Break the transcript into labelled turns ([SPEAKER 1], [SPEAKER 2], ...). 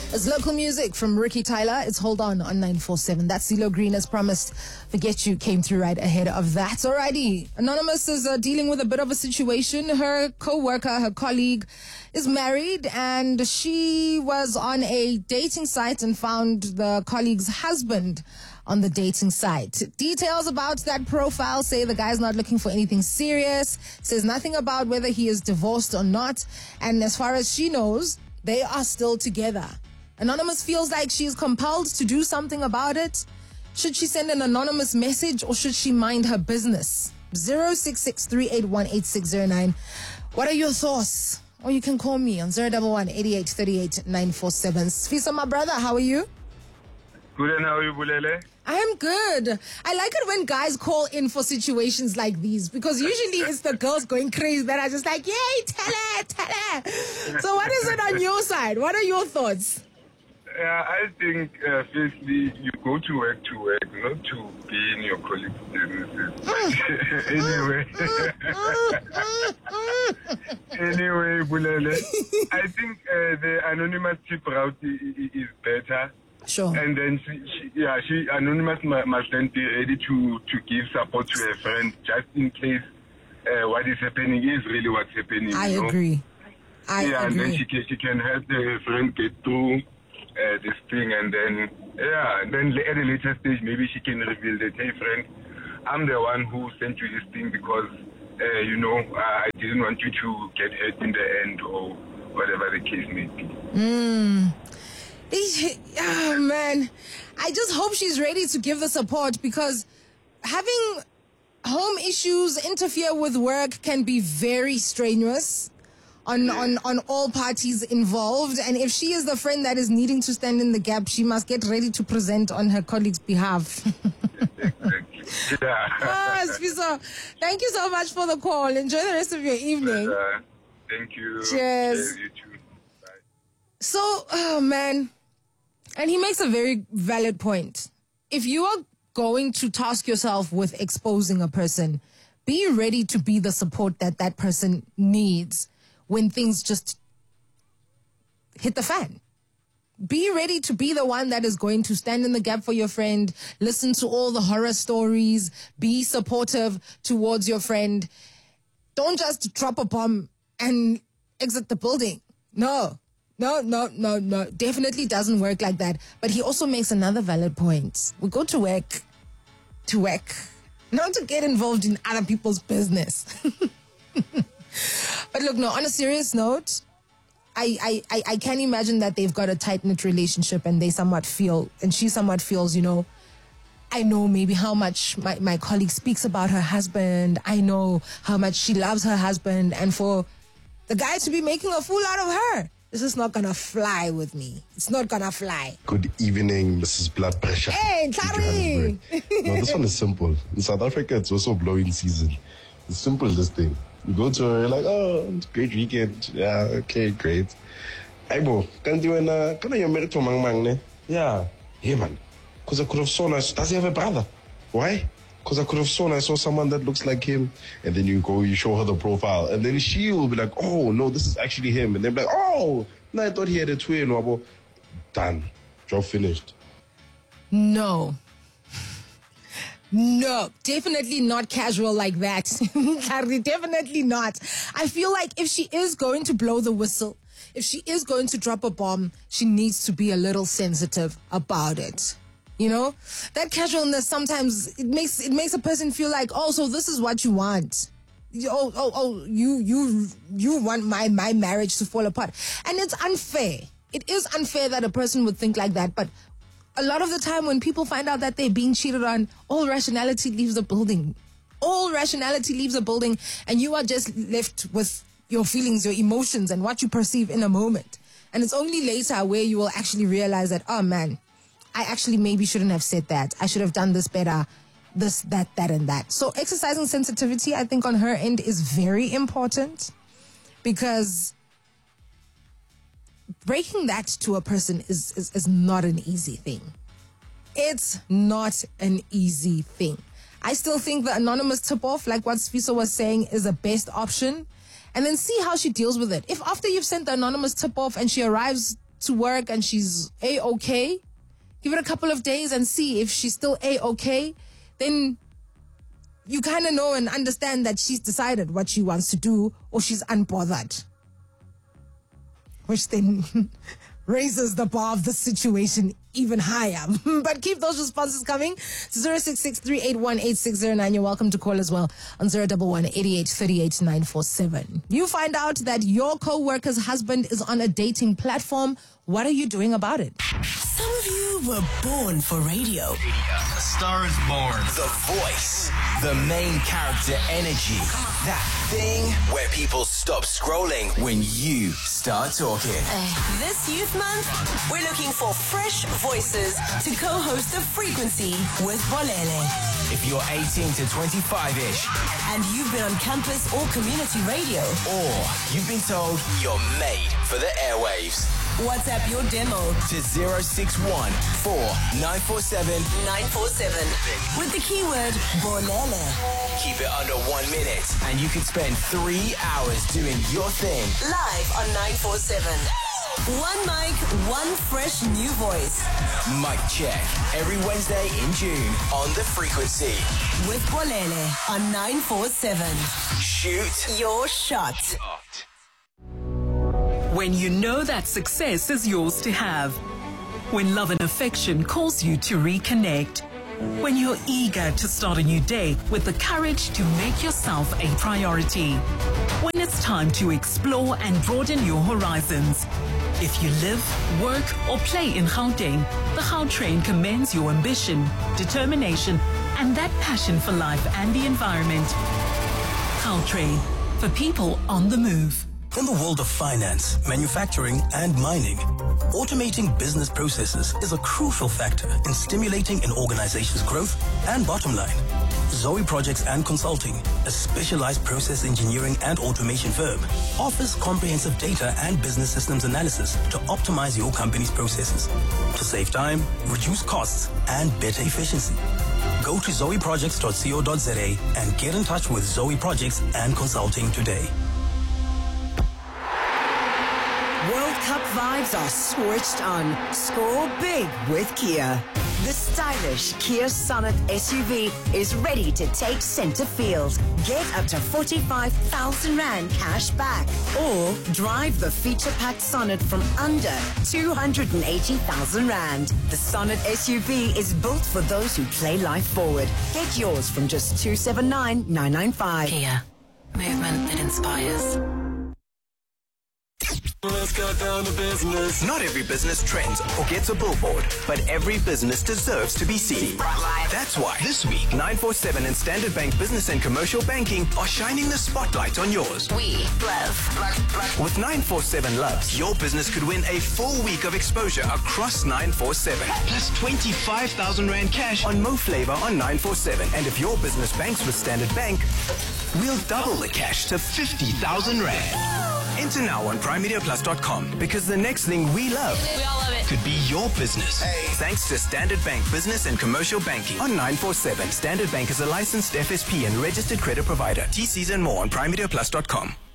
[SPEAKER 1] It's local music from Ricky Tyler. It's Hold On 947. That's CeeLo Green as promised. Forget You came through right ahead of that. Alrighty. Anonymous is dealing with a bit of a situation. Her co-worker, her colleague, is married and she was on a dating site and found the colleague's husband on the dating site. Details about that profile say the guy's not looking for anything serious, says nothing about whether he is divorced or not, and as far as she knows, they are still together. Anonymous feels like she's compelled to do something about it. Should she send an anonymous message or should she mind her business? 066-381-8609. What are your thoughts? Or you can call me on 011-8838-947. Sfisa, my brother, how are you?
[SPEAKER 2] Good, and how are you, Bulele?
[SPEAKER 1] I am good. I like it when guys call in for situations like these because usually it's the girls going crazy that are just like, yay, tell her. So what is it on your side? What are your thoughts?
[SPEAKER 2] I think, firstly, you go to work, not to be in your colleagues' businesses. Anyway, Bulele, I think the anonymous tip route is better.
[SPEAKER 1] Sure.
[SPEAKER 2] And then she anonymous must then be ready to give support to a friend just in case what is happening is really what's happening.
[SPEAKER 1] I agree.
[SPEAKER 2] And then she can help the friend get through this thing, and then at a later stage maybe she can reveal that, hey friend, I'm the one who sent you this thing because I didn't want you to get hurt in the end or whatever the case may be.
[SPEAKER 1] Oh man, I just hope she's ready to give the support because having home issues interfere with work can be very strenuous on all parties involved. And if she is the friend that is needing to stand in the gap, she must get ready to present on her colleague's behalf.
[SPEAKER 2] Exactly. Yeah.
[SPEAKER 1] Sfisa, thank you so much for the call. Enjoy the rest of your evening.
[SPEAKER 2] Thank you.
[SPEAKER 1] Cheers.
[SPEAKER 2] You too. Bye.
[SPEAKER 1] So, oh man. And he makes a very valid point. If you are going to task yourself with exposing a person, be ready to be the support that that person needs when things just hit the fan. Be ready to be the one that is going to stand in the gap for your friend, listen to all the horror stories, be supportive towards your friend. Don't just drop a bomb and exit the building. No. Definitely doesn't work like that. But he also makes another valid point. We go to work, not to get involved in other people's business. But look, on a serious note, I can imagine that they've got a tight-knit relationship and she somewhat feels, I know maybe how much my colleague speaks about her husband. I know how much she loves her husband. And for the guy to be making a fool out of her, this is not going to fly with me. It's not going to fly.
[SPEAKER 3] Good evening, Mrs. Blood Pressure.
[SPEAKER 1] Hey, Clary!
[SPEAKER 3] No, this one is simple. In South Africa, it's also blowing season. It's simple, this thing. You go to her, you're like, oh, it's a great weekend. Yeah, okay, great. Hey, bro, can you married to Mang Mang, ne? Yeah. Hey, man. Because I could have sworn does he have a brother? Why? Because I could have sworn I saw someone that looks like him. And then you show her the profile. And then she will be like, oh, no, this is actually him. And they'll be like, oh, no, I thought he had a twin. Done. Job finished.
[SPEAKER 1] No, definitely not casual like that. Definitely not. I feel like if she is going to blow the whistle, if she is going to drop a bomb, she needs to be a little sensitive about it. That casualness sometimes it makes a person feel like, oh, so this is what you want. You want my marriage to fall apart. And it's unfair. It is unfair that a person would think like that. But a lot of the time when people find out that they're being cheated on, all rationality leaves the building. And you are just left with your feelings, your emotions, and what you perceive in a moment. And it's only later where you will actually realize that, oh man, I actually maybe shouldn't have said that. I should have done this better, this, that, and that. So exercising sensitivity, I think on her end is very important because breaking that to a person is not an easy thing. It's not an easy thing. I still think the anonymous tip-off, like what Sfisa was saying, is the best option. And then see how she deals with it. If after you've sent the anonymous tip-off and she arrives to work and she's A-okay, give it a couple of days and see if she's still A-okay, then you kind of know and understand that she's decided what she wants to do or she's unbothered. Which then raises the bar of the situation even higher. But keep those responses coming to 066-381-8609. You're welcome to call as well on 011-8838-947. You find out that your co-worker's husband is on a dating platform. What are you doing about it?
[SPEAKER 4] Some of you were born for radio.
[SPEAKER 5] A Star is Born.
[SPEAKER 4] The voice. The main character energy. That thing where people stop scrolling when you start talking.
[SPEAKER 6] This Youth Month, we're looking for fresh voices to co-host The Frequency with Bolele.
[SPEAKER 4] If you're 18 to 25-ish,
[SPEAKER 6] And you've been on campus or community radio,
[SPEAKER 4] or you've been told you're made for the airwaves,
[SPEAKER 6] WhatsApp your demo
[SPEAKER 4] to 061-4947-947
[SPEAKER 6] with the keyword Bolele.
[SPEAKER 4] Keep it under 1 minute, and you can spend 3 hours doing your thing.
[SPEAKER 6] Live on 947. One mic, one fresh new voice.
[SPEAKER 4] Mic check every Wednesday in June on The Frequency
[SPEAKER 6] With Bolele on 947.
[SPEAKER 4] Shoot
[SPEAKER 6] Your shot.
[SPEAKER 7] When you know that success is yours to have. When love and affection calls you to reconnect. When you're eager to start a new day with the courage to make yourself a priority. When it's time to explore and broaden your horizons. If you live, work, or play in Gauteng, the Gautrain commends your ambition, determination, and that passion for life and the environment. Gautrain, for people on the move.
[SPEAKER 8] In the world of finance, manufacturing, and mining, automating business processes is a crucial factor in stimulating an organization's growth and bottom line. Zoe Projects and Consulting, a specialized process engineering and automation firm, offers comprehensive data and business systems analysis to optimize your company's processes to save time, reduce costs, and better efficiency. Go to zoeprojects.co.za and get in touch with Zoe Projects and Consulting today.
[SPEAKER 9] World Cup vibes are switched on. Score big with Kia. The stylish Kia Sonet SUV is ready to take center field. Get up to 45,000 Rand cash back. Or drive the feature-packed Sonet from under 280,000 Rand. The Sonet SUV is built for those who play life forward. Get yours from just 279,995.
[SPEAKER 6] Kia. Movement that inspires.
[SPEAKER 5] Let's go down to business.
[SPEAKER 4] Not every business trends or gets a billboard, but every business deserves to be seen. That's why this week, 947 and Standard Bank Business and Commercial Banking are shining the spotlight on yours.
[SPEAKER 6] We love.
[SPEAKER 4] With 947 Loves, your business could win a full week of exposure across 947. Plus 25,000 Rand cash on Mo Flavor on 947. And if your business banks with Standard Bank, we'll double the cash to 50,000 Rand. Enter now on PrimeMediaPlus.com because the next thing we love could be your business. Thanks to Standard Bank Business and Commercial Banking on 947. Standard Bank is a licensed FSP and registered credit provider. TCs and more on PrimeMediaPlus.com.